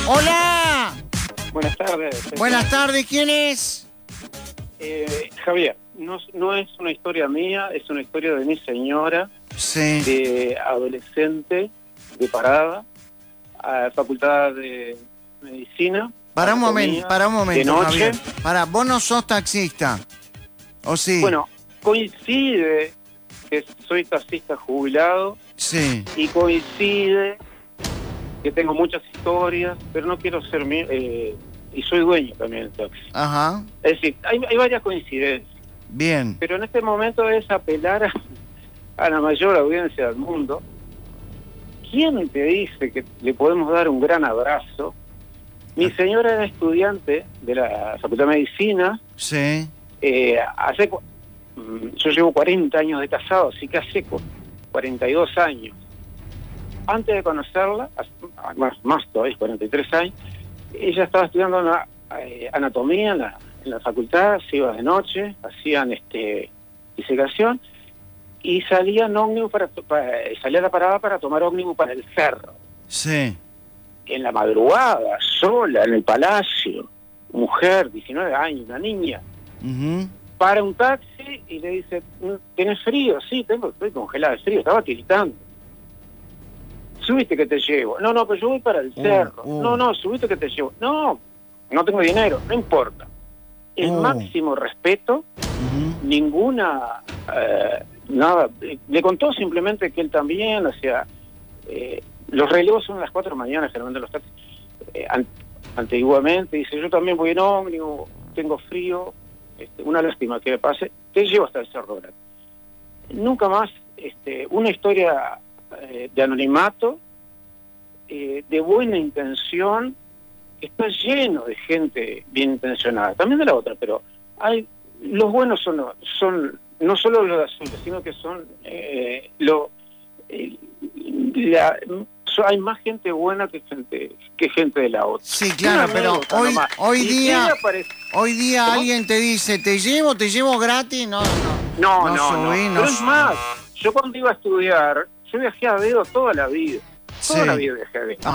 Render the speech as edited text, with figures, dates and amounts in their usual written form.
Hola. Buenas tardes. Buenas tardes, ¿quién es? Javier, no es una historia mía, es una historia de mi señora, Sí. de adolescente, de Parada, a Facultad de Medicina. Para un Anatomía, momento, de noche. Javier. Vos no sos taxista, ¿o sí? Bueno, coincide que soy taxista jubilado Sí. y coincide que tengo muchas historias, pero no quiero ser y soy dueño también del taxi. Ajá. Es decir, hay varias coincidencias, Bien. pero en este momento es apelar a la mayor audiencia del mundo. ¿Quién te dice que le podemos dar un gran abrazo? Mi señora era estudiante de la Facultad de Medicina. Sí. Yo llevo 40 años de casado, así que hace 42 años. Antes de conocerla, más todavía, 43 años, ella estaba estudiando anatomía en la facultad, se iba de noche, hacían disecación, y salía en ómnibus salía a la parada para tomar ómnibus para el cerro. Sí. En la madrugada, sola, en el palacio, mujer, 19 años, una niña, para un taxi y le dice, ¿tienes frío? Sí, estoy congelada de frío, estaba tiritando. Subiste que te llevo. No, pero yo voy para el cerro. No, subiste que te llevo. No tengo dinero, no importa. El máximo respeto, ninguna, nada. Le contó simplemente que él también hacía, los relevos son a las 4 de la mañana, generalmente los taxis. Antiguamente, dice, yo también voy en ómnibus, tengo frío, una lástima que me pase, te llevo hasta el cerro. Nunca más, una historia de anonimato, de buena intención, que está lleno de gente bien intencionada, también de la otra, pero los buenos son no solo los de Azul, sino que son hay más gente buena que gente de la otra. Sí, claro, pero hoy día ¿Cómo? alguien te dice, te llevo gratis, no. Pero es más, yo cuando iba a estudiar, yo viajé a dedo toda la vida. Toda la vida viajé a dedo.